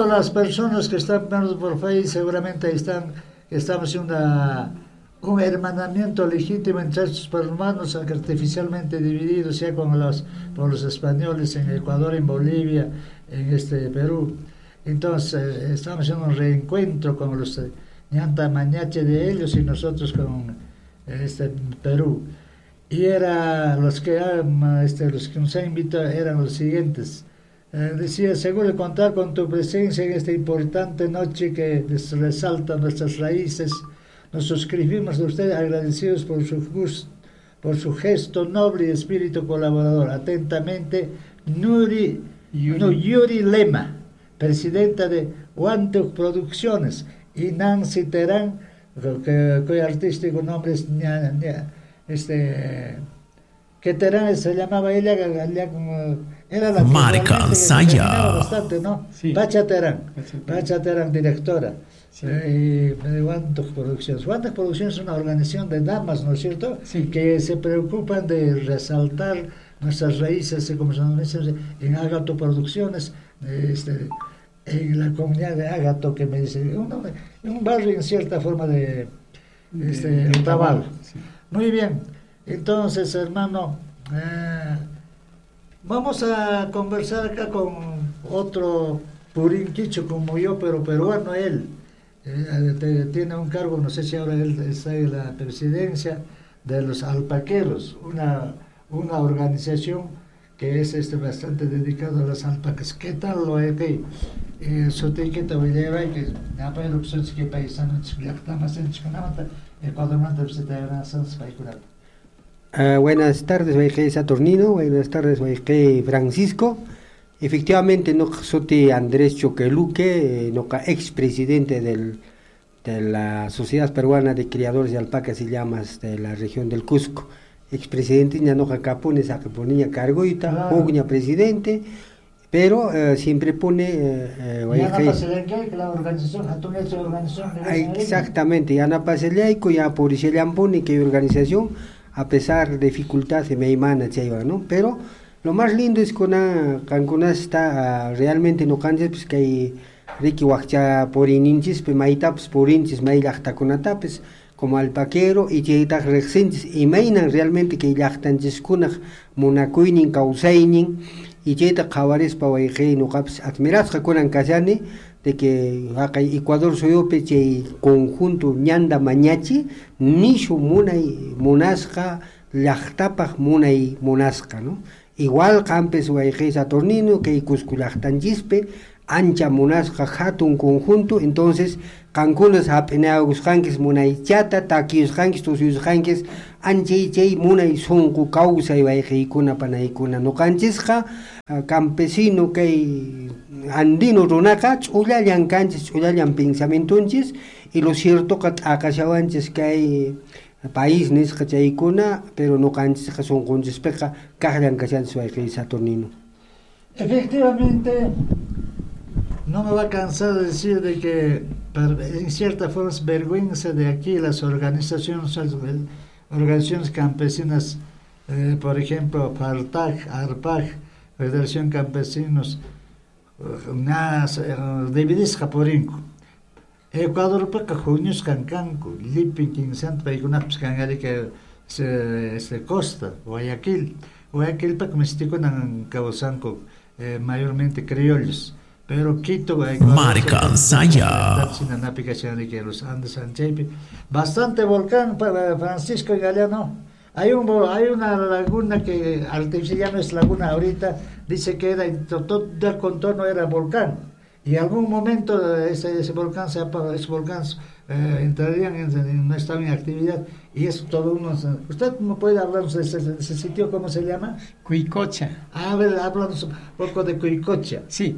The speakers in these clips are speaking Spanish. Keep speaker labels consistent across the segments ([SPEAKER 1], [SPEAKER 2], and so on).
[SPEAKER 1] todas las personas que están viendo por Facebook seguramente estamos en un hermanamiento legítimo entre estos hermanos artificialmente divididos ya por los españoles en Ecuador, en Bolivia, en Perú. Entonces estamos en un reencuentro con los ñanta mañache de ellos y nosotros con Perú. Y los que nos han invitado eran los siguientes. Decía, seguro contar con tu presencia en esta importante noche que resalta nuestras raíces. Nos suscribimos de ustedes agradecidos por su gesto noble y espíritu colaborador. Atentamente, Yuri Lema, presidenta de Huantuk Producciones, y Nancy Terán, cuyo artístico nombre es que Terán se llamaba ella era la
[SPEAKER 2] Marca Saya
[SPEAKER 1] bastante, ¿no? Sí. Pacha Terán, directora. Sí. Huantuk Producciones. Huantuk Producciones es una organización de damas, ¿no es cierto? Sí. Que se preocupan de resaltar nuestras raíces, como se nos dice, en Ágato Producciones, en la comunidad de Ágato, que me dice, un barrio en cierta forma de Tabal. Sí. Muy bien, entonces, hermano, vamos a conversar acá con otro purinquicho como yo, pero peruano él. Tiene un cargo, no sé si ahora él está en la presidencia de los alpaqueros, una organización que es bastante dedicada a las alpacas. ¿Qué tal lo hay aquí? Sotiqueta Villera, que no puede opción que paisano, ya estamos en Chicanamata, Ecuador,
[SPEAKER 3] buenas tardes, Vaige Saturnino, buenas tardes, Vaige Francisco. Efectivamente, no soy Andrés Choqueluque, no expresidente de la Sociedad Peruana de Criadores de Alpacas y Llamas de la región del Cusco. Expresidente, ya no capones a que ponía cargoita, claro. Presidente, pero siempre pone...
[SPEAKER 1] la organización,
[SPEAKER 3] exactamente, ya no pasa ya por eso le pone que organización, a pesar de dificultades, me imana, ¿no? Pero lo más lindo es que Cancún está realmente no canses, pues que hay Ricky Huacha por ininchis, pues maitaps por inchis, mailachta con atapes, como alpaquero, y cheitak rexentis, y mainan realmente que ilachtanchis kunach, monacuinin, causainin, y cheitak jawares pa waijei no caps, admirazca kunan casane, de que acá Ecuador soyope che conjunto ñanda mañachi, nishu munay monasca, lachtapaj munay monasca, ¿no? Igual campes waijei Saturnino, que Cusculachtanjispe, ancha monasca hatun conjunto, entonces Cancunas apenagus hanques munay chata, taquius hanques, tosius hanques, anchey munay sonku causa y vaijikuna panaikuna no canchesja, campesino que andino runaka, chulallan canches, chulallan pensamientonches, y lo cierto que acachawanches que hay país niscachaikuna, pero no canches son conchespeja, cajan cachan su Saturnino.
[SPEAKER 1] Efectivamente, no me va a cansar de decir de que en cierta forma es vergüenza de aquí las organizaciones campesinas, por ejemplo, Fartag, Arpag, Federación Campesinos, Dividisca Porinco, Ecuador, Junius Cancanco, Lipin, Quinsant, Paigunaps, Cangarica, Costa, Guayaquil, me estoy con Cabosanco, mayormente criollos. Pero Quito,
[SPEAKER 2] Marca Saya,
[SPEAKER 1] bastante volcán, Francisco y Galeano. Hay una laguna que artificial no es laguna ahorita, dice que todo el contorno era volcán. Y en algún momento ese volcán entraría no estaba en actividad. Y es todo uno. ¿Usted me puede hablarnos de ese sitio? ¿Cómo se llama?
[SPEAKER 4] Cuicocha.
[SPEAKER 1] A ver, háblanos un poco de Cuicocha.
[SPEAKER 4] Sí,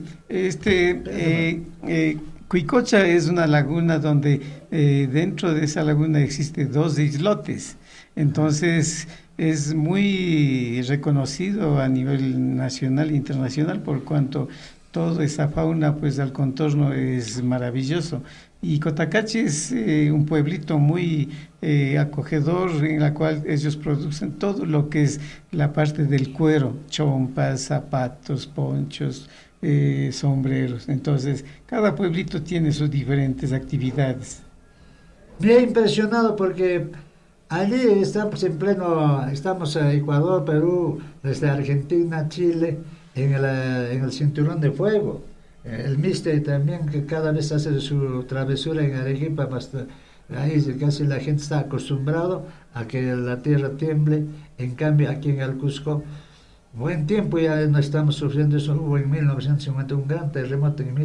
[SPEAKER 4] Cuicocha es una laguna donde dentro de esa laguna existen 2 islotes. Entonces es muy reconocido a nivel nacional e internacional por cuanto toda esa fauna pues al contorno es maravilloso. Y Cotacachi es un pueblito muy acogedor en la cual ellos producen todo lo que es la parte del cuero, chompas, zapatos, ponchos, sombreros. Entonces, cada pueblito tiene sus diferentes actividades.
[SPEAKER 1] Me ha impresionado porque allí estamos en Ecuador, Perú, desde Argentina, Chile, en el cinturón de fuego. El Mister también, que cada vez hace su travesura en Arequipa, ahí casi la gente está acostumbrado a que la tierra tiemble. En cambio, aquí en el Cusco, buen tiempo ya no estamos sufriendo eso. Hubo en 1950 un gran terremoto, en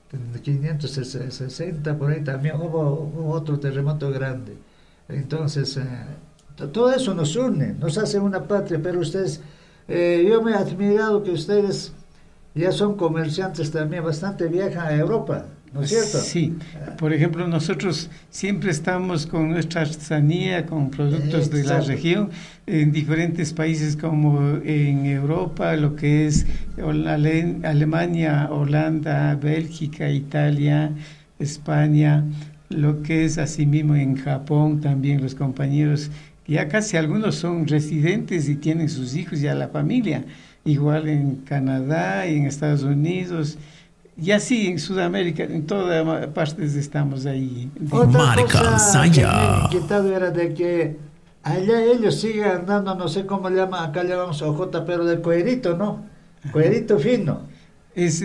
[SPEAKER 1] 1560, por ahí también hubo otro terremoto grande. Entonces, todo eso nos une, nos hace una patria, pero ustedes, yo me he admirado que ustedes ya son comerciantes también, bastante viajan a Europa, ¿no es cierto?
[SPEAKER 4] Sí, por ejemplo, nosotros siempre estamos con nuestra artesanía, con productos de la región, en diferentes países como en Europa, lo que es Alemania, Holanda, Bélgica, Italia, España, lo que es asimismo en Japón también los compañeros, ya casi algunos son residentes y tienen sus hijos, ya la familia, igual en Canadá y en Estados Unidos, y así en Sudamérica, en todas partes estamos ahí.
[SPEAKER 1] Otra cosa que me he quitado era de que allá ellos siguen andando, no sé cómo le llaman, acá le llamamos ojota, pero de cuerito, ¿no? Cuerito fino.
[SPEAKER 4] Es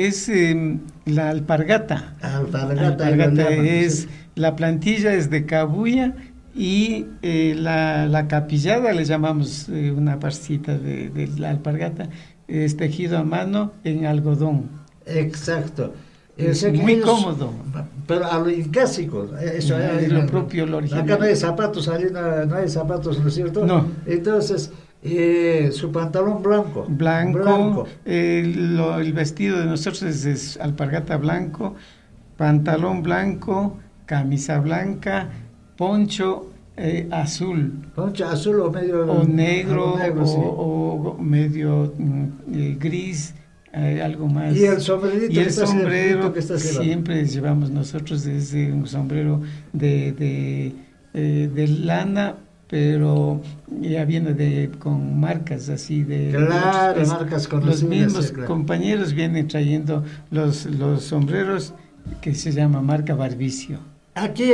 [SPEAKER 4] la alpargata.
[SPEAKER 1] Alpargata
[SPEAKER 4] es, la plantilla es de cabuya y la capillada, le llamamos una parcita de la alpargata, es tejido a mano en algodón.
[SPEAKER 1] Exacto.
[SPEAKER 4] Es muy cómodo.
[SPEAKER 1] Pero a lo inclásico, eso
[SPEAKER 4] es lo propio, lo original.
[SPEAKER 1] Acá no hay zapatos, no hay zapatos, ¿no es cierto?
[SPEAKER 4] No.
[SPEAKER 1] Entonces, su pantalón blanco.
[SPEAKER 4] Blanco. El vestido de nosotros es alpargata blanco, pantalón blanco, camisa blanca, poncho azul.
[SPEAKER 1] Poncho azul o medio...
[SPEAKER 4] O negro,
[SPEAKER 1] sí.
[SPEAKER 4] o medio gris. Algo más.
[SPEAKER 1] Y el sombrerito,
[SPEAKER 4] y el sombrero
[SPEAKER 1] que
[SPEAKER 4] siempre llevamos nosotros, es un sombrero de lana, pero ya viene con marcas así de...
[SPEAKER 1] Claro, marcas conocidas.
[SPEAKER 4] Los mismos
[SPEAKER 1] sí, claro.
[SPEAKER 4] compañeros vienen trayendo los sombreros que se llama marca Barbicio.
[SPEAKER 1] Aquí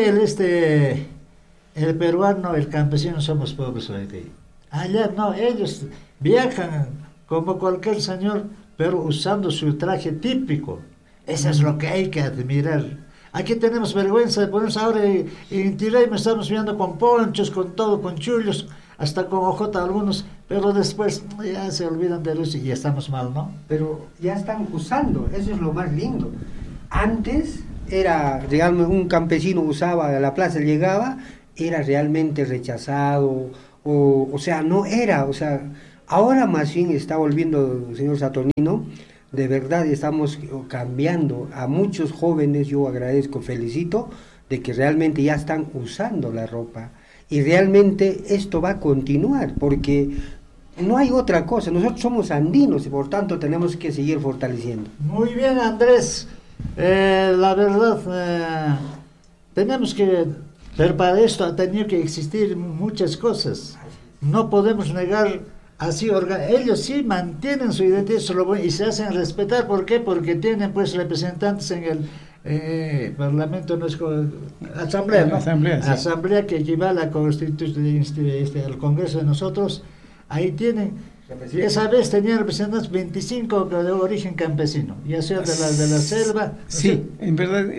[SPEAKER 1] el peruano, el campesino somos pobres hoy día. Allá no, ellos viajan como cualquier señor, pero usando su traje típico. Eso es lo que hay que admirar. Aquí tenemos vergüenza de ponernos ahora en Tirey, me estamos viendo con ponchos, con todo, con chullos, hasta con ojota algunos, pero después ya se olvidan de eso y ya estamos mal, ¿no?
[SPEAKER 3] Pero ya están usando, eso es lo más lindo. Antes era realmente un campesino usaba a la plaza, llegaba, era realmente rechazado, o sea, no era, o sea... Ahora más bien está volviendo, señor Saturnino, de verdad estamos cambiando a muchos jóvenes, yo agradezco, felicito, de que realmente ya están usando la ropa. Y realmente esto va a continuar, porque no hay otra cosa, nosotros somos andinos y por tanto tenemos que seguir fortaleciendo.
[SPEAKER 1] Muy bien, Andrés, la verdad, tenemos que, pero para esto ha tenido que existir muchas cosas, no podemos negar. Así, ellos sí mantienen su identidad y se hacen respetar. ¿Por qué? Porque tienen pues representantes en el Parlamento, no es Asamblea, ¿no?
[SPEAKER 4] Asamblea, sí.
[SPEAKER 1] Asamblea, que equivale a Constitución, al Congreso de nosotros. Ahí tienen, esa vez tenían representantes 25 de origen campesino, ya sea de la selva.
[SPEAKER 4] Sí,
[SPEAKER 1] ¿sí?
[SPEAKER 4] En verdad,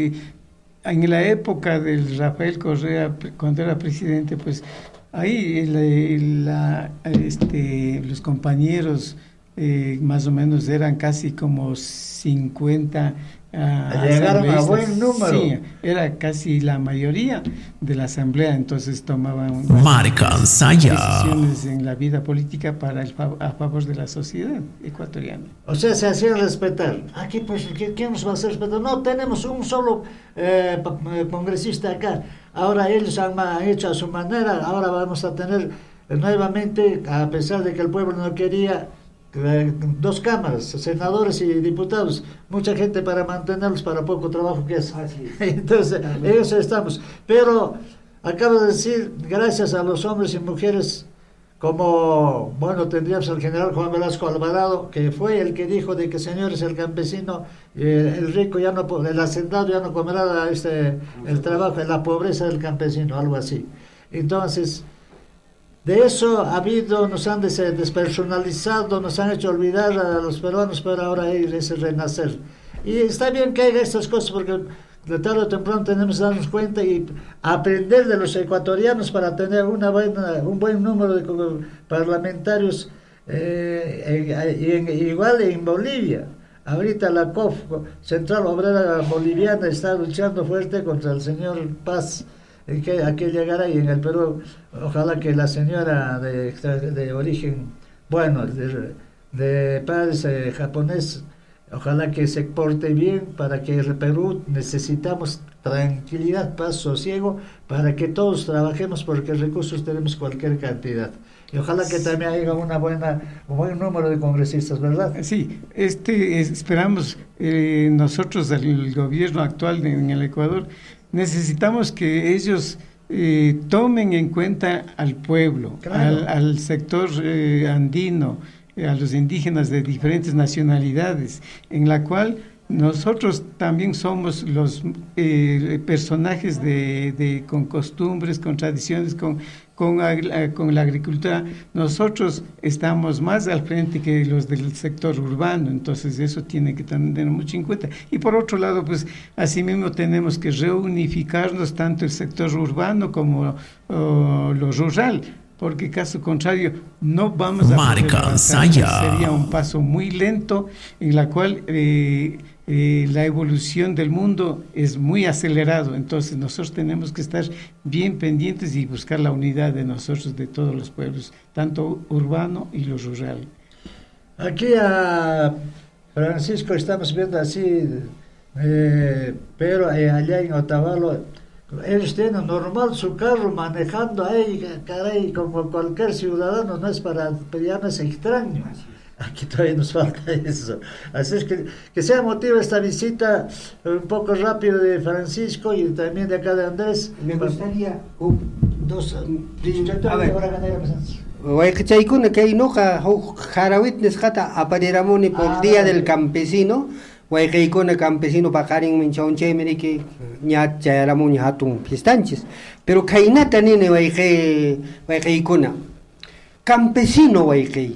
[SPEAKER 4] en la época del Rafael Correa, cuando era presidente, pues ahí los compañeros más o menos eran casi como 50
[SPEAKER 1] llegaron a buen número.
[SPEAKER 4] Sí, era casi la mayoría de la asamblea, entonces tomaban decisiones en la vida política a favor de la sociedad ecuatoriana.
[SPEAKER 1] O sea, se hacían respetar. Aquí pues, ¿quién nos va a hacer respetar? No, tenemos un solo congresista acá. Ahora ellos han hecho a su manera, ahora vamos a tener nuevamente, a pesar de que el pueblo no quería, 2 cámaras, senadores y diputados, mucha gente para mantenerlos para poco trabajo que es. Entonces, eso estamos. Pero acabo de decir, gracias a los hombres y mujeres como, bueno, tendríamos al general Juan Velasco Alvarado, que fue el que dijo de que, señores, el campesino, el rico ya no, el hacendado ya no comerá el trabajo, la pobreza del campesino, algo así. Entonces, de eso ha habido, nos han despersonalizado, nos han hecho olvidar a los peruanos, pero ahora es ese renacer. Y está bien que haya estas cosas, porque de tarde o temprano tenemos que darnos cuenta y aprender de los ecuatorianos para tener un buen número de parlamentarios, igual en Bolivia. Ahorita la COF, Central Obrera Boliviana, está luchando fuerte contra el señor Paz, a que llegará, y en el Perú, ojalá que la señora de origen, bueno, de padres japonés, ojalá que se porte bien, para que el Perú necesitamos tranquilidad, paz, sosiego, para que todos trabajemos, porque recursos tenemos cualquier cantidad. Y ojalá que también haya un buen número de congresistas, ¿verdad?
[SPEAKER 4] Sí, esperamos nosotros, el gobierno actual en el Ecuador, necesitamos que ellos tomen en cuenta al pueblo, claro, al sector andino, a los indígenas de diferentes nacionalidades, en la cual nosotros también somos los personajes con costumbres, con tradiciones, con la agricultura. Nosotros estamos más al frente que los del sector urbano, entonces eso tiene que tener mucho en cuenta. Y por otro lado, pues asimismo tenemos que reunificarnos tanto el sector urbano como lo rural, porque caso contrario no vamos a poder avanzar. Sería un paso muy lento, en la cual la evolución del mundo es muy acelerado. Entonces nosotros tenemos que estar bien pendientes y buscar la unidad de nosotros, de todos los pueblos, tanto urbano y lo rural.
[SPEAKER 1] Aquí a Francisco estamos viendo así, pero allá en Otavalo ellos tienen normal su carro manejando ahí, caray, como cualquier ciudadano, no es para pedirnos extraño. Aquí todavía nos falta eso. Así es que sea motivo esta visita un poco rápido de Francisco y también de acá de Andrés.
[SPEAKER 3] Me gustaría
[SPEAKER 1] dos
[SPEAKER 3] Huaycachaykuna kay nuqa jarawitnes qata apareramuni por Día del Campesino. Huaycaykuna campesino paqarinmi chawchaymi que ña chayaramuni hatun fistanchis. Pero kaynata nini huaycaykuna. Campesino huaycay.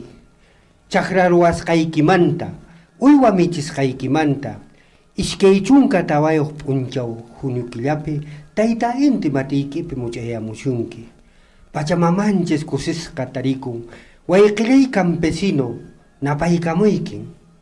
[SPEAKER 3] Chaqraruwasqaykimanta, uywa michisqaykimanta, iskay chunka tawayuq p'unchaw junio killapi, tayta inti matiykipi much'ayamushunki. Pachamamanchis kusisqa tarikun, wayqillay campesino, napaykamuykin.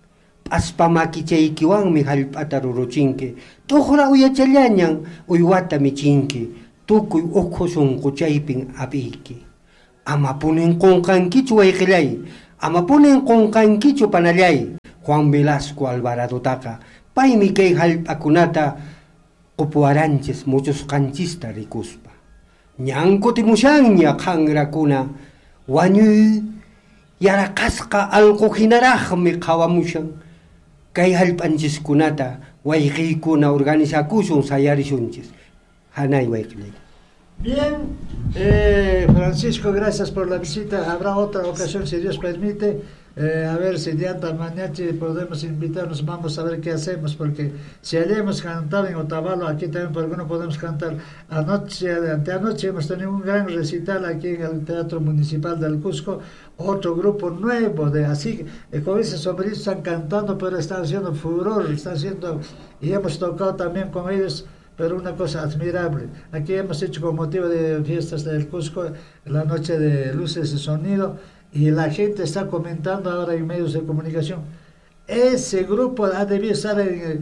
[SPEAKER 3] P'aspamakichaykiwanmi hallp'ata ruruchinki, tuqra uyachallañan uywata michinki, tukuy ukhu sunquchaypin apiyki. Ama puninqunqankichu wayqillay, ama ponen qunqankichu panallay, Juan Velasco Alvarado taqa, paymi kay hallp'akunata qupuaranchis muchusqanchista rikuspa. Ñan kutimushanña qanrakuna, wañuy yaraqasqa allquhinaraqmi qawamushan, kay hallp'anchiskunata wayqiykuna organizakushun sayarishunchis. Hanay wayqillay.
[SPEAKER 1] Bien, Francisco, gracias por la visita. Habrá otra ocasión, si Dios permite. A ver si de mañana podemos invitarnos, vamos a ver qué hacemos, porque si allá hemos cantado en Otavalo, aquí también por qué no podemos cantar. Anteanoche hemos tenido un gran recital aquí en el Teatro Municipal del Cusco, otro grupo nuevo, así, con esos sombritos están cantando, pero están haciendo furor, y hemos tocado también con ellos. Pero una cosa admirable, aquí hemos hecho con motivo de fiestas del Cusco la noche de luces y sonido, y la gente está comentando ahora en medios de comunicación, ese grupo ha debido estar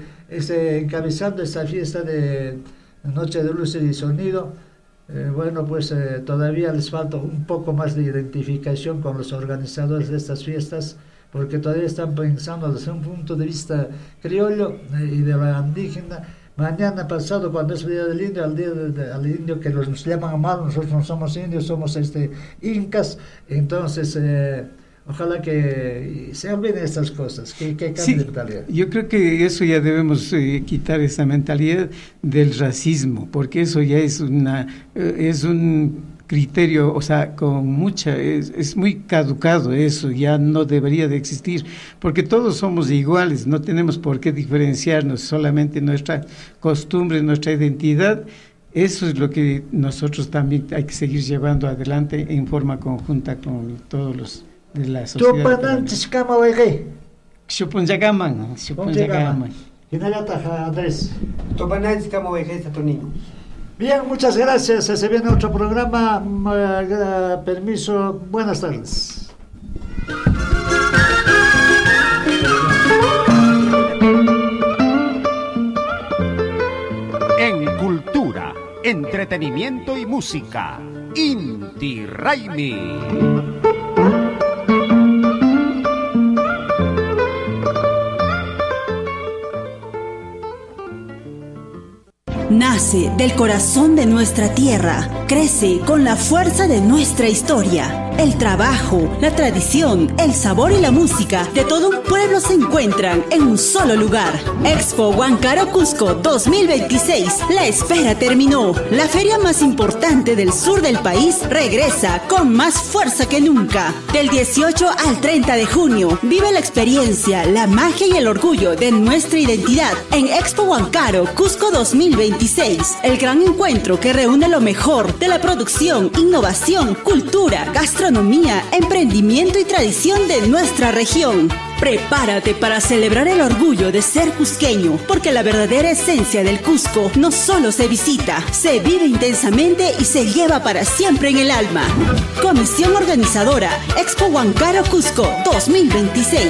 [SPEAKER 1] encabezando esta fiesta de noche de luces y sonido. Bueno, pues todavía les falta un poco más de identificación con los organizadores de estas fiestas, porque todavía están pensando desde un punto de vista criollo y de la indígena. Mañana pasado, cuando es el Día del Indio, al indio que nos llaman mal, nosotros no somos indios, somos incas. Entonces, ojalá que se olviden estas cosas, que cambie de mentalidad.
[SPEAKER 4] Yo creo que eso ya debemos quitar esa mentalidad del racismo, porque eso ya es un criterio, o sea, con mucha, es muy caducado eso, ya no debería de existir, porque todos somos iguales, no tenemos por qué diferenciarnos, solamente nuestra costumbre, nuestra identidad. Eso es lo que nosotros también hay que seguir llevando adelante en forma conjunta con todos los de la sociedad.
[SPEAKER 1] Tupananchis kama wege.
[SPEAKER 4] Xupunllagaman.
[SPEAKER 1] Hinayata Andrés.
[SPEAKER 3] Topananchis kama wege Tonino.
[SPEAKER 1] Bien, muchas gracias. Se viene otro programa. Permiso. Buenas tardes.
[SPEAKER 5] En cultura, entretenimiento y música, Inti Raymi.
[SPEAKER 6] Nace del corazón de nuestra tierra, crece con la fuerza de nuestra historia. El trabajo, la tradición, el sabor y la música de todo un pueblo se encuentran en un solo lugar. Expo Huancaró Cusco 2026. La espera terminó. La feria más importante del sur del país regresa con más fuerza que nunca. Del 18 al 30 de junio, vive la experiencia, la magia y el orgullo de nuestra identidad en Expo Huancaró Cusco 2026. El gran encuentro que reúne lo mejor de la producción, innovación, cultura, gastronomía, emprendimiento y tradición de nuestra región. Prepárate para celebrar el orgullo de ser cusqueño, porque la verdadera esencia del Cusco no solo se visita, se vive intensamente y se lleva para siempre en el alma. Comisión organizadora, Expo Huancaró Cusco 2026.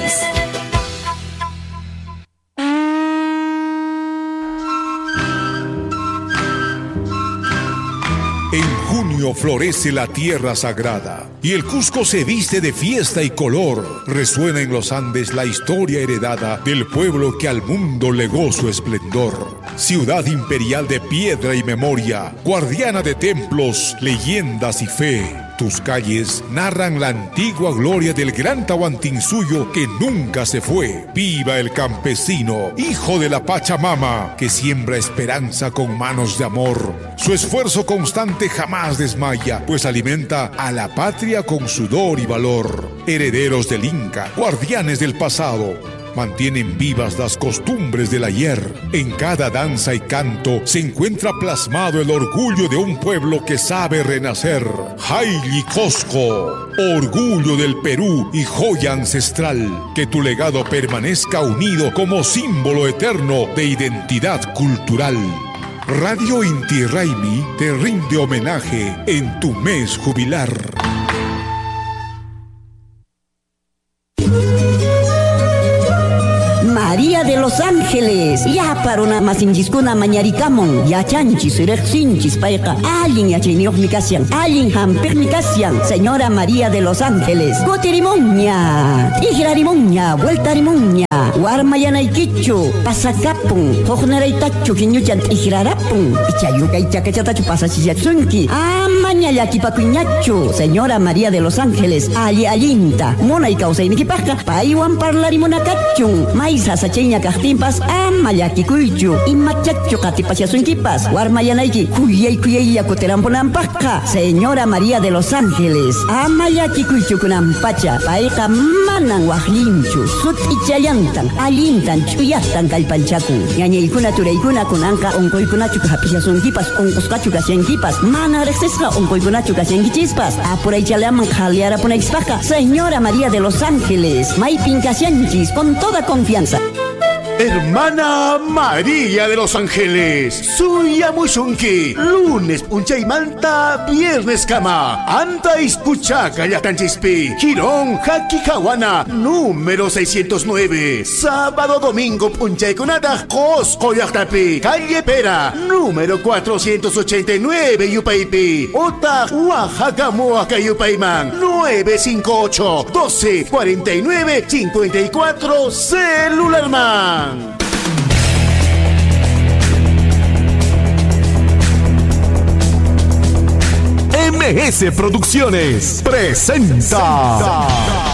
[SPEAKER 7] En junio florece la tierra sagrada y el Cusco se viste de fiesta y color. Resuena en los Andes la historia heredada del pueblo que al mundo legó su esplendor. Ciudad imperial de piedra y memoria, guardiana de templos, leyendas y fe. Tus calles narran la antigua gloria del gran Tahuantinsuyo que nunca se fue. ¡Viva el campesino, hijo de la Pachamama, que siembra esperanza con manos de amor! Su esfuerzo constante jamás desmaya, pues alimenta a la patria con sudor y valor. Herederos del Inca, guardianes del pasado, mantienen vivas las costumbres del ayer. En cada danza y canto se encuentra plasmado el orgullo de un pueblo que sabe renacer. Hailli Cosco, orgullo del Perú y joya ancestral. Que tu legado permanezca unido como símbolo eterno de identidad cultural. Radio Inti Raymi te rinde homenaje en tu mes jubilar.
[SPEAKER 8] María de los Ángeles, ya para una masinchiskuna mañarikamon, ya chanchis, rexinchis, paika, alin ya chinioch mikasian, alin hampir mikasian, Señora María de los Ángeles, goterimonña, ijrarimonña, vueltarimonña, warmayanaykichu, pasakapun, hojneraitachu, kiñuchan ijrarapun, ichayuka ichakachatachu pasachiyatsunki, amaña yakipakuñachu, Señora María de los Ángeles, alinta, mona y causainikipaja, paiwan parlarimonakachun, maisa sacheña kahtimpas, amayakikuyu, imachachu katipasyasunkipas, warmayanaiki, kuyay yakuteramponampaka, Señora María de los Ángeles, amayakikuyu kunampacha, paika manan wajlinchu, sut ichayantan, alintan, chuyatan kalpanchaku, ñañaykuna turaykuna kunanka onkoykunachu kapisyasunkipas, onkoskachu kasyankipas, mana rexesqa onkoykunachu kasyankichispas, apuraychalaman jaliarapunaykspaka, Señora María de los Ángeles, maypin kasyanchis, con toda confianza.
[SPEAKER 9] Hermana María de los Ángeles, suya mushunki, lunes punchay manta, viernes kama, anta ispuchaca yatancispi, Girón Jaquijahuana, número 609, sábado domingo punchay kunata, Cosco Yachtapi, calle Pera, número 489 Yupaipi, Ota Oaxaca Moaca Yupaiman, 958 12 49 54 Celularman.
[SPEAKER 10] MS Producciones presenta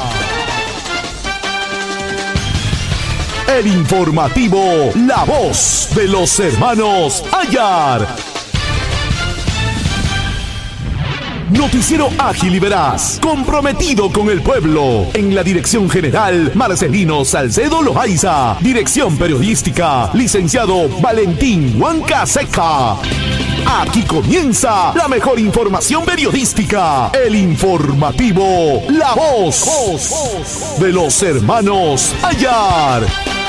[SPEAKER 10] el informativo La Voz de los Hermanos Ayar. Noticiero ágil y veraz, comprometido con el pueblo. En la dirección general, Marcelino Salcedo Loaiza. Dirección periodística, licenciado Valentín Huancaseca. Aquí comienza la mejor información periodística. El informativo La Voz de los hermanos Ayar.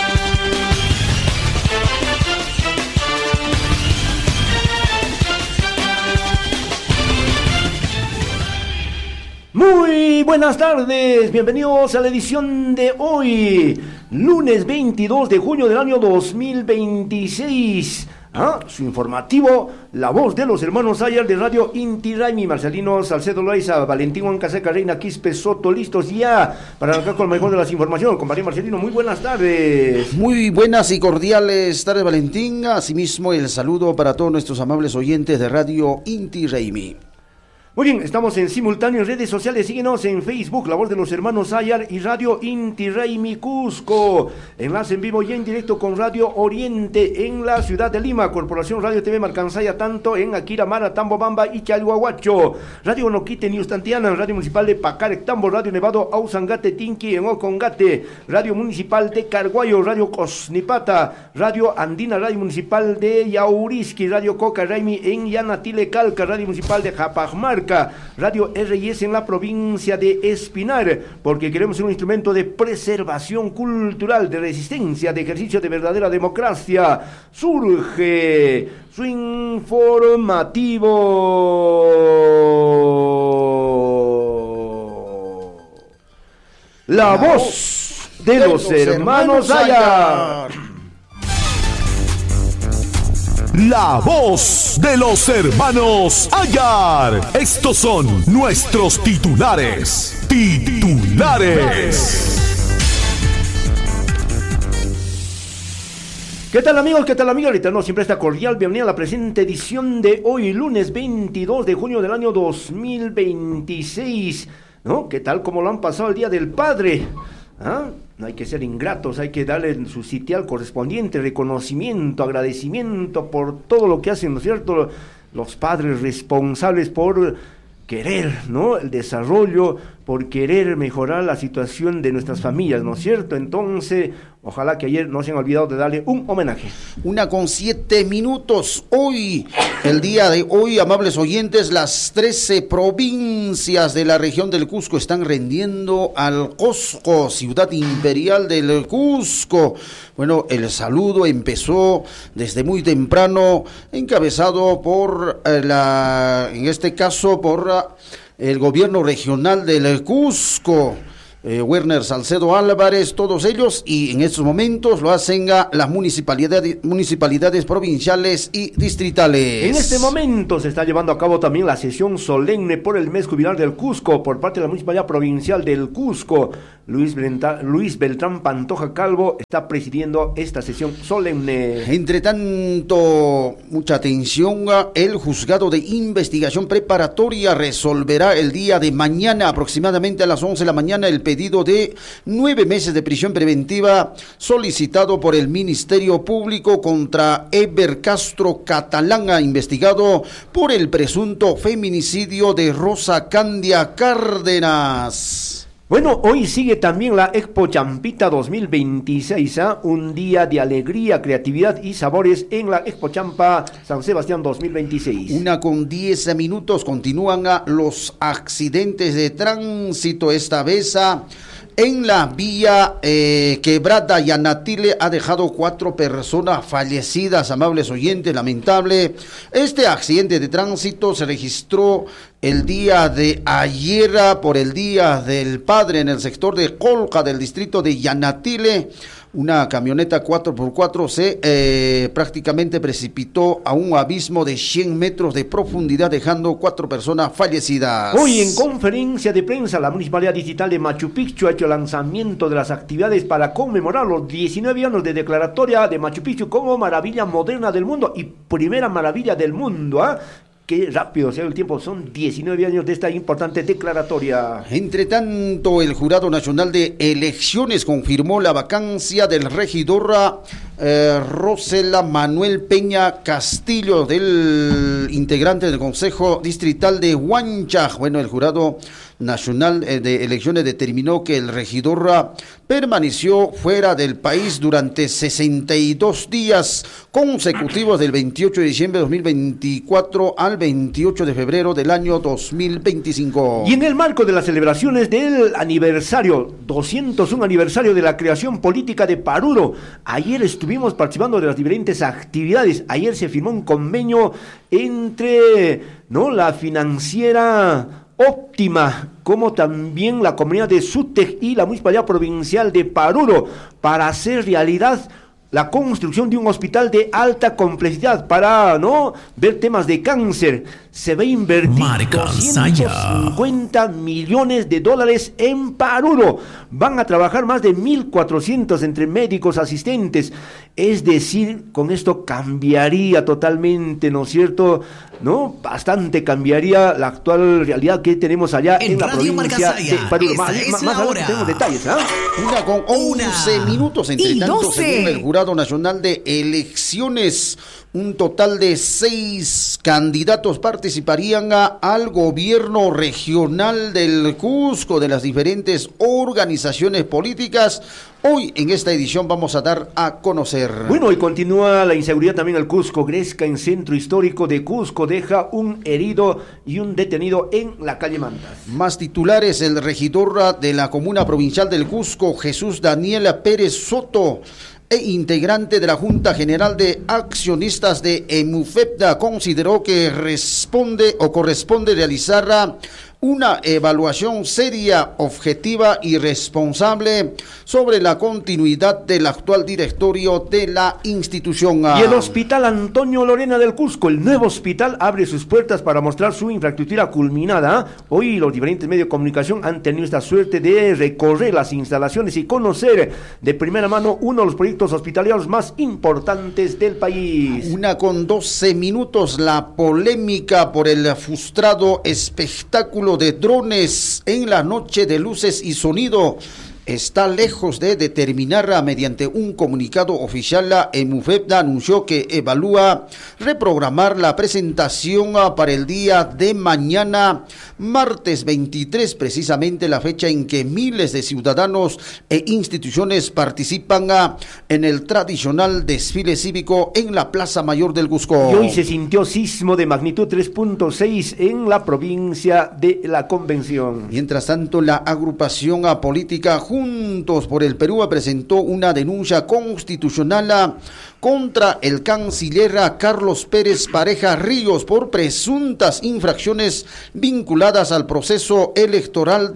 [SPEAKER 11] Muy buenas tardes, bienvenidos a la edición de hoy, lunes 22 de junio del año 2026. Su informativo, La Voz de los hermanos Ayar de Radio Inti Raymi, Marcelino Salcedo Loaiza, Valentín Huancaseca, Reina Quispe Soto, listos ya para arrancar con lo mejor de las informaciones. Compañero Marcelino, muy buenas tardes.
[SPEAKER 12] Muy buenas y cordiales tardes, Valentín. Asimismo, el saludo para todos nuestros amables oyentes de Radio Inti Raymi.
[SPEAKER 11] Muy bien, estamos en simultáneo en redes sociales, síguenos en Facebook, La Voz de los hermanos Ayar y Radio Inti Raymi Cusco. Enlace en vivo y en directo con Radio Oriente en la ciudad de Lima, Corporación Radio TV Marcansaya, tanto en Aquiramara, Tambobamba y Chalhuahuacho. Radio Noquite, Niustantiana, Radio Municipal de Pacarec, Tambo, Radio Nevado, Ausangate, Tinqui, en Ocongate, Radio Municipal de Carguayo, Radio Cosnipata, Radio Andina, Radio Municipal de Yaurisqui, Radio Coca Raymi en Yanatile Calca, Radio Municipal de Japajmar, Radio RIS en la provincia de Espinar, porque queremos ser un instrumento de preservación cultural, de resistencia, de ejercicio de verdadera democracia. Surge su informativo. La voz de los hermanos Ayar.
[SPEAKER 10] La Voz de los hermanos Ayar. Estos son nuestros titulares.
[SPEAKER 11] ¿Qué tal amigos? ¿Qué tal amigas? Retorno siempre esta cordial bienvenida a la presente edición de hoy, lunes 22 de junio del año 2026. ¿No? ¿Qué tal? ¿Cómo lo han pasado el Día del Padre? No hay que ser ingratos, hay que darle su sitial correspondiente, reconocimiento, agradecimiento por todo lo que hacen, ¿no es cierto? Los padres responsables por querer, ¿no?, el desarrollo, por querer mejorar la situación de nuestras familias, ¿no es cierto? Entonces, ojalá que ayer no se han olvidado de darle un homenaje.
[SPEAKER 12] 1:07. Hoy, el día de hoy, amables oyentes, las 13 provincias de la región del Cusco están rendiendo al Cusco, ciudad imperial del Cusco. Bueno, el saludo empezó desde muy temprano, encabezado por en este caso, por el gobierno regional del Cusco, Werner Salcedo Álvarez, todos ellos, y en estos momentos lo hacen a las municipalidades provinciales y distritales.
[SPEAKER 11] En este momento se está llevando a cabo también la sesión solemne por el mes jubilar del Cusco por parte de la Municipalidad Provincial del Cusco. Luis Beltrán Pantoja Calvo está presidiendo esta sesión solemne.
[SPEAKER 12] Entre tanto, mucha atención, el juzgado de investigación preparatoria resolverá el día de mañana, aproximadamente a las 11 de la mañana, el pedido de 9 meses de prisión preventiva solicitado por el Ministerio Público contra Eber Castro Catalán, investigado por el presunto feminicidio de Rosa Candia Cárdenas.
[SPEAKER 11] Bueno, hoy sigue también la Expo Champita 2026, un día de alegría, creatividad y sabores en la Expo Champa San Sebastián 2026.
[SPEAKER 12] 1:10. Continúan los accidentes de tránsito, esta vez en la vía Quebrada Yanatile ha dejado 4 personas fallecidas, amables oyentes, lamentable. Este accidente de tránsito se registró el día de ayer por el Día del Padre en el sector de Colca del distrito de Yanatile. Una camioneta 4x4 se prácticamente precipitó a un abismo de 100 metros de profundidad, dejando 4 personas fallecidas.
[SPEAKER 11] Hoy, en conferencia de prensa, la Municipalidad Distrital de Machu Picchu ha hecho el lanzamiento de las actividades para conmemorar los 19 años de declaratoria de Machu Picchu como maravilla moderna del mundo y primera maravilla del mundo. Qué rápido se ha ido el tiempo, son 19 años de esta importante declaratoria.
[SPEAKER 12] Entre tanto, el Jurado Nacional de Elecciones confirmó la vacancia del regidor Rosela Manuel Peña Castillo, del integrante del Consejo Distrital de Huancha. Bueno, el Jurado Nacional de Elecciones determinó que el regidor permaneció fuera del país durante 62 días consecutivos, del 28 de diciembre de 2024 al 28 de febrero del año 2025.
[SPEAKER 11] Y en el marco de las celebraciones del aniversario, 201 aniversario de la creación política de Paruro, ayer estuvimos participando de las diferentes actividades. Ayer se firmó un convenio entre la financiera Óptima, como también la comunidad de Sútec y la Municipalidad Provincial de Paruro, para hacer realidad la construcción de un hospital de alta complejidad para ver temas de cáncer. Se va a invertir 250 millones de dólares en Paruro. Van a trabajar más de 1.400 entre médicos, asistentes. Es decir, con esto cambiaría totalmente, ¿no es cierto? Bastante cambiaría la actual realidad que tenemos allá en la provincia de Paruro. Más adelante tenemos detalles, ¿ah?
[SPEAKER 12] 1:11 minutos. Entre tanto, según el Jurado Nacional de Elecciones, un total de 6 candidatos participarían al gobierno regional del Cusco de las diferentes organizaciones políticas. Hoy en esta edición vamos a dar a conocer.
[SPEAKER 11] Bueno, y continúa la inseguridad también en el Cusco. Gresca, en centro histórico de Cusco, deja un herido y un detenido en la calle Mantas.
[SPEAKER 12] Más titulares: el regidor de la Comuna Provincial del Cusco, Jesús Daniel Pérez Soto, integrante de la Junta General de Accionistas de EMUFEPDA, consideró que corresponde realizar una evaluación seria, objetiva y responsable sobre la continuidad del actual directorio de la institución.
[SPEAKER 11] Y el Hospital Antonio Lorena del Cusco, el nuevo hospital, abre sus puertas para mostrar su infraestructura culminada. Hoy los diferentes medios de comunicación han tenido esta suerte de recorrer las instalaciones y conocer de primera mano uno de los proyectos hospitalarios más importantes del país.
[SPEAKER 12] 1:12 minutos. La polémica por el frustrado espectáculo de drones en la noche de luces y sonido está lejos de determinar. Mediante un comunicado oficial, la EMUFEPDA anunció que evalúa reprogramar la presentación para el día de mañana, martes 23, precisamente la fecha en que miles de ciudadanos e instituciones participan en el tradicional desfile cívico en la Plaza Mayor del Cusco.
[SPEAKER 11] Y hoy se sintió sismo de magnitud 3.6 en la provincia de la Convención.
[SPEAKER 12] Mientras tanto, la agrupación política Juntos por el Perú presentó una denuncia constitucional contra el canciller Carlos Pérez Pareja Ríos por presuntas infracciones vinculadas al proceso electoral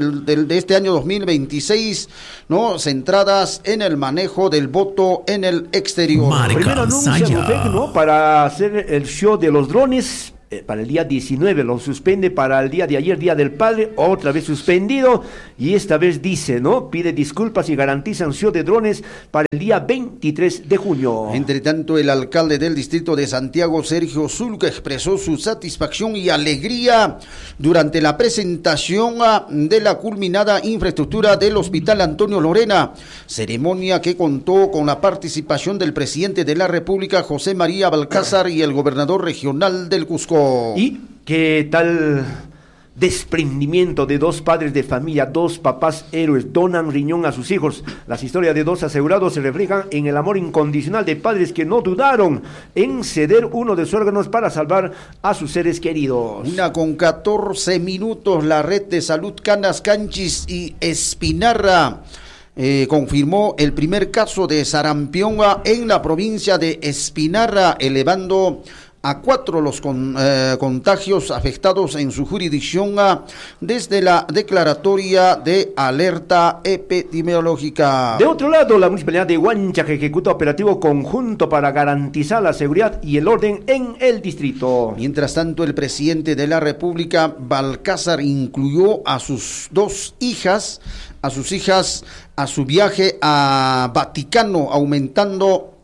[SPEAKER 12] de este año 2026, centradas en el manejo del voto en el exterior.
[SPEAKER 11] Primero anuncia para hacer el show de los drones para el día 19, lo suspende para el día de ayer, Día del Padre, otra vez suspendido, y esta vez dice, pide disculpas y garantiza un show de drones para el día 23 de junio.
[SPEAKER 12] Entre tanto, el alcalde del distrito de Santiago, Sergio Zulca, expresó su satisfacción y alegría durante la presentación de la culminada infraestructura del Hospital Antonio Lorena, ceremonia que contó con la participación del presidente de la República, José María Balcázar, y el gobernador regional del Cusco.
[SPEAKER 11] ¿Y qué tal desprendimiento de dos padres de familia, dos papás héroes, donan riñón a sus hijos? Las historias de dos asegurados se reflejan en el amor incondicional de padres que no dudaron en ceder uno de sus órganos para salvar a sus seres queridos.
[SPEAKER 12] 1:14 minutos. La red de salud Canas, Canchis y Espinarra confirmó el primer caso de sarampión en la provincia de Espinarra, elevando a 4 los contagios afectados en su jurisdicción desde la declaratoria de alerta epidemiológica.
[SPEAKER 11] De otro lado, la Municipalidad de Huancha ejecuta operativo conjunto para garantizar la seguridad y el orden en el distrito.
[SPEAKER 12] Mientras tanto, el presidente de la República, Balcázar, incluyó a sus dos hijas, a su viaje a Vaticano, aumentando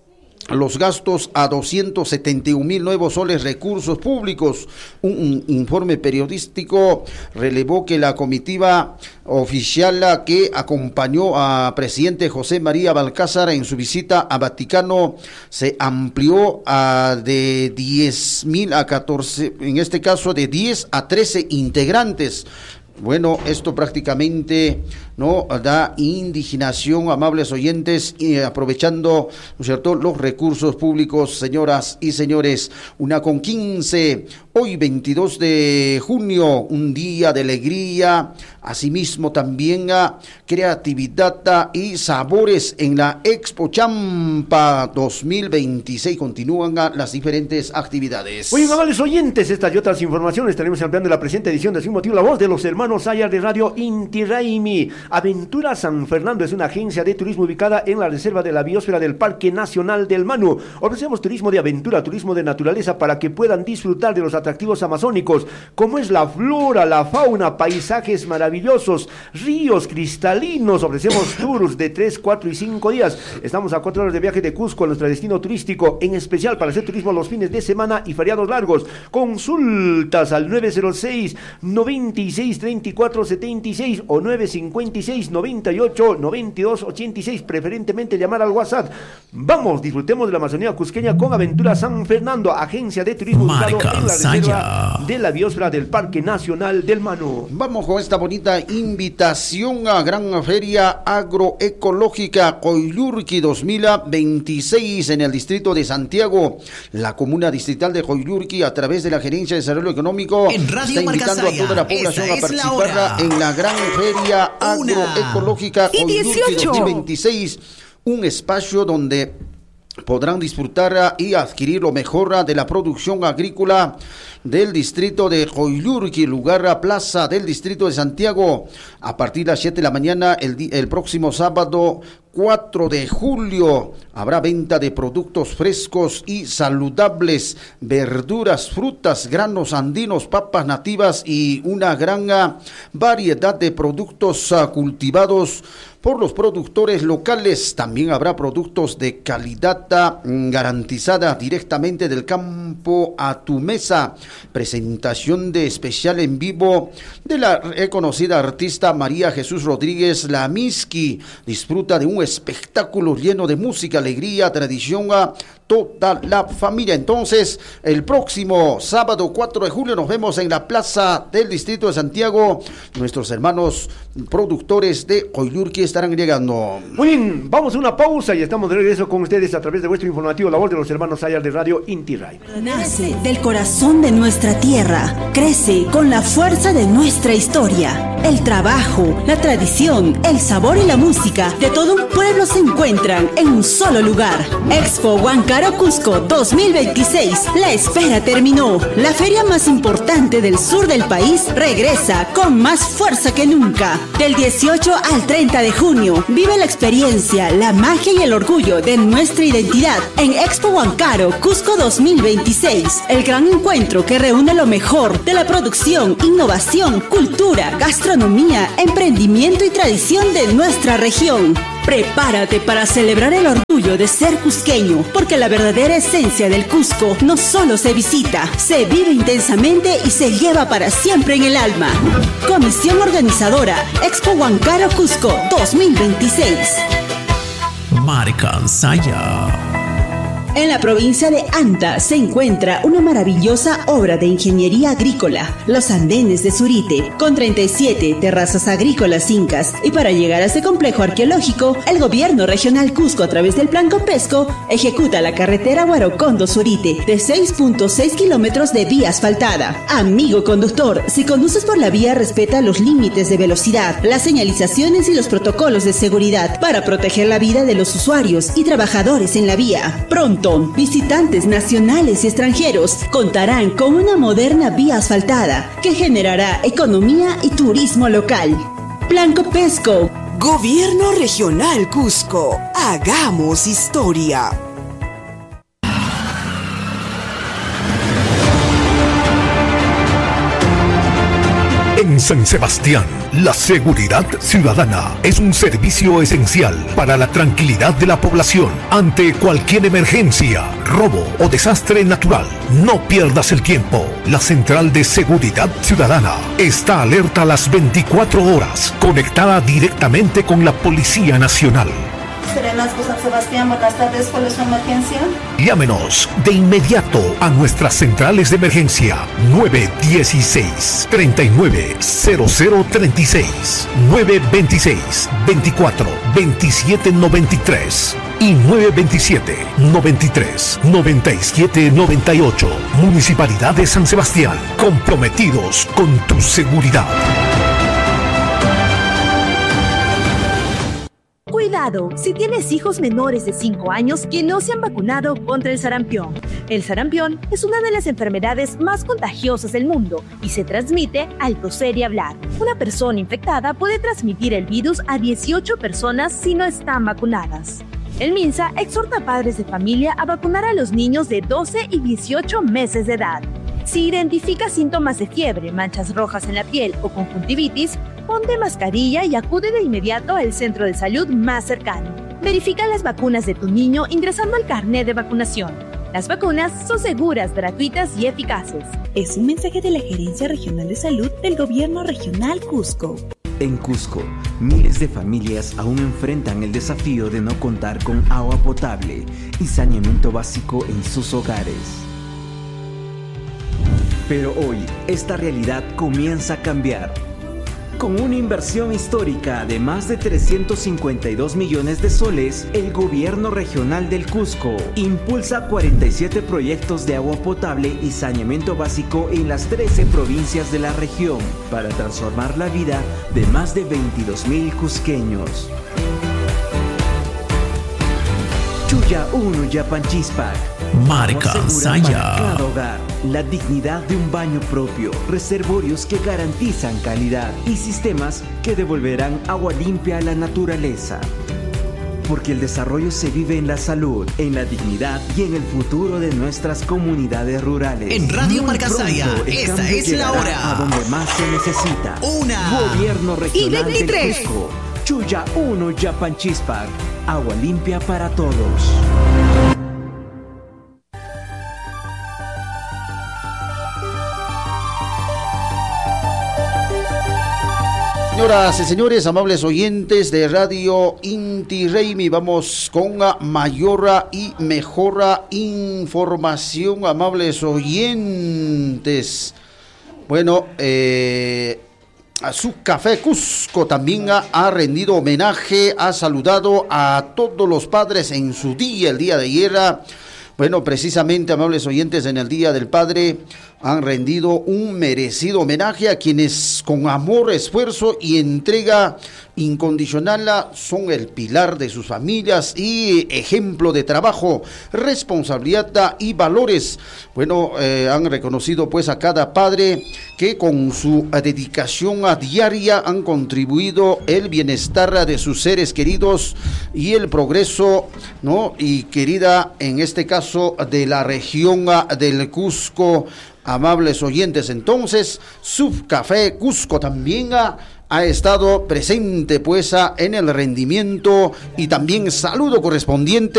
[SPEAKER 12] los gastos a 271.000 nuevos soles recursos públicos. Un informe periodístico relevó que la comitiva oficial que acompañó a presidente José María Balcázar en su visita a Vaticano se amplió de 10.000 a 14, en este caso de 10 a 13 integrantes. Bueno, esto prácticamente no da indignación, amables oyentes, y aprovechando, ¿no es cierto?, los recursos públicos, señoras y señores. 1:15, hoy 22 de junio, un día de alegría, asimismo también creatividad y sabores en la Expo Champa 2026. Continúan las diferentes actividades.
[SPEAKER 11] Muy bien, amables oyentes, estas y otras informaciones estaremos ampliando en la presente edición de Sin Motivo, la voz de los hermanos Ayar de Radio Inti Raymi. Aventura San Fernando es una agencia de turismo ubicada en la reserva de la biosfera del Parque Nacional del Manu. Ofrecemos turismo de aventura, turismo de naturaleza para que puedan disfrutar de los atractivos amazónicos, como es la flora, la fauna, paisajes maravillosos, ríos cristalinos. Ofrecemos tours de 3, 4 y 5 días. Estamos a 4 horas de viaje de Cusco, nuestro destino turístico, en especial para hacer turismo los fines de semana y feriados largos. Consultas al 906 96 34 76 o 956 98 92 86, preferentemente llamar al WhatsApp. Vamos, disfrutemos de la Amazonía cusqueña con Aventura San Fernando, agencia de turismo ubicado en la reserva de la biosfera del Parque Nacional del Manu.
[SPEAKER 12] Vamos con esta bonita invitación a Gran Feria Agroecológica Coyllurqui 2026 en el distrito de Santiago. La comuna distrital de Coyllurqui, a través de la Gerencia de Desarrollo Económico, está invitando a toda la población a participar en la Gran Feria Agroecológica Coyllurqui 2026, un espacio donde podrán disfrutar y adquirir lo mejor de la producción agrícola del distrito de Coyllurqui, lugar a plaza del distrito de Santiago, a partir de las 7 de la mañana el próximo sábado 4 de julio. Habrá venta de productos frescos y saludables, verduras, frutas, granos andinos, papas nativas y una gran variedad de productos cultivados por los productores locales. También habrá productos de calidad garantizada directamente del campo a tu mesa. Presentación de especial en vivo de la reconocida artista María Jesús Rodríguez La Miski. Disfruta de un espectáculo lleno de música, alegría, tradición a toda la familia. Entonces, el próximo sábado 4 de julio nos vemos en la plaza del distrito de Santiago. Nuestros hermanos productores de Coyllurqui estarán llegando.
[SPEAKER 11] Muy bien, vamos a una pausa y estamos de regreso con ustedes a través de vuestro informativo, la voz de los hermanos Ayar de Radio Inti Raymi.
[SPEAKER 6] Nace del corazón de nuestra tierra, crece con la fuerza de nuestra historia. El trabajo, la tradición, el sabor y la música de todo un pueblo se encuentran en un solo lugar. Expo Huancayo Cusco 2026. La espera terminó. La feria más importante del sur del país regresa con más fuerza que nunca. Del 18 al 30 de junio, vive la experiencia, la magia y el orgullo de nuestra identidad en Expo Huancayo Cusco 2026. El gran encuentro que reúne lo mejor de la producción, innovación, cultura, gastronomía, emprendimiento y tradición de nuestra región. Prepárate para celebrar el orgullo de ser cusqueño, porque la verdadera esencia del Cusco no solo se visita, se vive intensamente y se lleva para siempre en el alma. Comisión organizadora, Expo Huancayo Cusco 2026.
[SPEAKER 2] Marca Saya.
[SPEAKER 6] En la provincia de Anta se encuentra una maravillosa obra de ingeniería agrícola, los andenes de Zurite, con 37 terrazas agrícolas incas. Y para llegar a este complejo arqueológico, el gobierno regional Cusco, a través del Plan Copesco, ejecuta la carretera Huarocondo-Zurite de 6.6 kilómetros de vía asfaltada. Amigo conductor, si conduces por la vía, respeta los límites de velocidad, las señalizaciones y los protocolos de seguridad para proteger la vida de los usuarios y trabajadores en la vía. Pronto, visitantes nacionales y extranjeros contarán con una moderna vía asfaltada que generará economía y turismo local. Plan Copesco.
[SPEAKER 13] Gobierno Regional Cusco. Hagamos historia.
[SPEAKER 9] En
[SPEAKER 7] En San Sebastián, la seguridad ciudadana es un servicio esencial para la tranquilidad de la población ante cualquier emergencia, robo o desastre natural. No pierdas el tiempo. La Central de Seguridad Ciudadana está alerta a las 24 horas, conectada directamente con la Policía Nacional.
[SPEAKER 14] Serenazgo San Sebastián, buenas tardes, ¿cuál es su emergencia?
[SPEAKER 7] Llámenos de inmediato a nuestras centrales de emergencia 916-390036, 926-24-2793 y 927-93-9798. Municipalidad de San Sebastián, comprometidos con tu seguridad.
[SPEAKER 6] Cuidado, si tienes hijos menores de 5 años que no se han vacunado contra el sarampión. El sarampión es una de las enfermedades más contagiosas del mundo y se transmite al toser y hablar. Una persona infectada puede transmitir el virus a 18 personas si no están vacunadas. El MINSA exhorta a padres de familia a vacunar a los niños de 12 y 18 meses de edad. Si identificas síntomas de fiebre, manchas rojas en la piel o conjuntivitis, ponte mascarilla y acude de inmediato al centro de salud más cercano. Verifica las vacunas de tu niño ingresando al carnet de vacunación. Las vacunas son seguras, gratuitas y eficaces.
[SPEAKER 15] Es un mensaje de la Gerencia Regional de Salud del Gobierno Regional Cusco.
[SPEAKER 16] En Cusco, miles de familias aún enfrentan el desafío de no contar con agua potable y saneamiento básico en sus hogares. Pero hoy, esta realidad comienza a cambiar. Con una inversión histórica de más de 352 millones de soles, el Gobierno Regional del Cusco impulsa 47 proyectos de agua potable y saneamiento básico en las 13 provincias de la región para transformar la vida de más de 22.000 cusqueños. Chuya 1 Yapanchispac.
[SPEAKER 2] Marca Saya.
[SPEAKER 16] Cada hogar la dignidad de un baño propio, reservorios que garantizan calidad y sistemas que devolverán agua limpia a la naturaleza. Porque el desarrollo se vive en la salud, en la dignidad y en el futuro de nuestras comunidades rurales.
[SPEAKER 2] En Radio Marca Saya, esta es la hora.
[SPEAKER 16] A donde más se necesita. Gobierno Regional del Cusco. Chuya 1 Yapanchispac. Agua limpia para todos.
[SPEAKER 12] Señoras y señores, amables oyentes de Radio Inti Raymi, vamos con mayor y mejor información, amables oyentes. Bueno, a su Café Cusco también ha rendido homenaje, ha saludado a todos los padres en su día, el día de ayer. Bueno, precisamente, amables oyentes, en el Día del Padre han rendido un merecido homenaje a quienes con amor, esfuerzo y entrega incondicional son el pilar de sus familias y ejemplo de trabajo, responsabilidad y valores. Bueno, han reconocido pues a cada padre que con su dedicación diaria han contribuido el bienestar de sus seres queridos y el progreso, ¿no? Y querida, en este caso, de la región del Cusco. Amables oyentes, entonces, Subcafé Cusco también ha estado presente pues en el rendimiento y también saludo correspondiente